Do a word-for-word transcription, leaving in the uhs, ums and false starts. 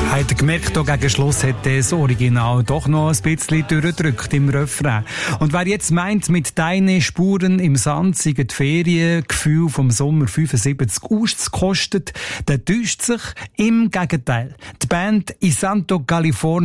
Habt ihr gemerkt, hier gegen Schluss hat das Original doch noch ein bisschen durchgedrückt im Refrain. Und wer jetzt meint, mit deinen Spuren im Sand seien die Feriengefühl vom Sommer fünfundsiebzig ausgekostet, der täuscht sich. Im Gegenteil. Die Band I Santo California